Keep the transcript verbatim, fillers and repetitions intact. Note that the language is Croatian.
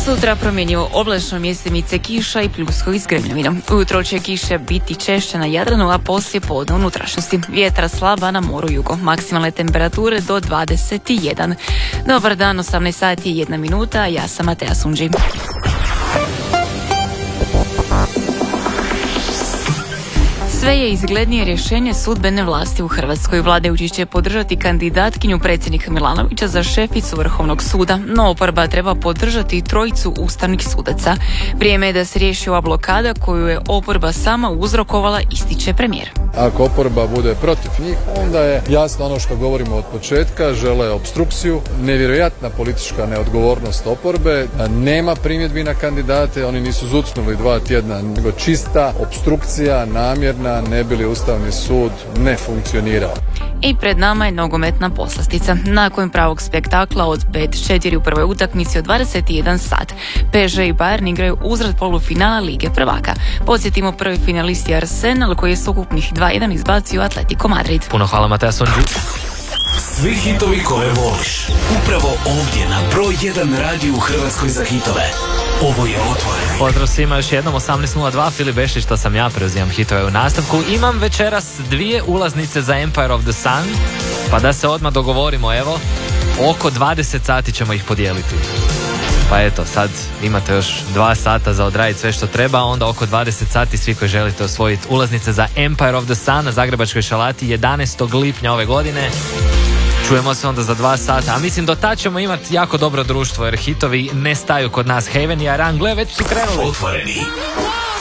Sutra promjenjivo oblačno, mjesemice kiša i pljusko iz grmljavinom. Ujutro će kiše biti češće na Jadranu, a poslije podne u unutrašnjosti. Vjetra slaba na moru jugo. Maksimalne temperature do dvadeset jedan. Dobar dan, osamnaest sati i jedna minuta, ja sam Matea Sunđi. Sve je izglednije rješenje sudbene vlasti u Hrvatskoj. Vladajući će podržati kandidatkinju predsjednika Milanovića za šeficu Vrhovnog suda, no oporba treba podržati trojicu ustavnih sudaca. Vrijeme je da se riješi ova blokada koju je oporba sama uzrokovala, ističe premijer. Ako oporba bude protiv njih, onda je jasno ono što govorimo od početka, žele opstrukciju, nevjerojatna politička neodgovornost oporbe, nema primjedbi na kandidate, oni nisu zucnuli dva tjedna, nego čista opstrukcija, namjerna, ne bi li Ustavni sud ne funkcionirao. I pred nama je nogometna poslastica. Nakon pravog spektakla od pet četiri u prvoj utakmici od dvadeset jedan sat, P S G i Bayern igraju uzvrat polufinala Lige prvaka. Podsjetimo, prvi finalist je Arsenal koji je s ukupnih dva jedan izbacio Atletico Madrid. Puno hvala, Matea Sunđi. Svi hitovi koje voliš, upravo ovdje na broj jedan radiju u Hrvatskoj za hitove. Ovo je Otvoreni. Pozdrav svima, još jednom osamnaest nula dva, Filip Bešić, to sam ja, preuzimam hitove u nastavku. Imam večeras dvije ulaznice za Empire of the Sun, pa da se odmah dogovorimo, evo, oko dvadeset sati ćemo ih podijeliti. Pa eto, sad imate još dva sata za odraditi sve što treba, onda oko dvadeset sati svi koji želite osvojiti ulaznice za Empire of the Sun na Zagrebačkoj šalati jedanaestog lipnja ove godine. Čujemo se onda za dva sata, a mislim do tad ćemo imati jako dobro društvo jer hitovi ne staju kod nas. Haven i Aran, gle, već su krenuli. Otvoreni.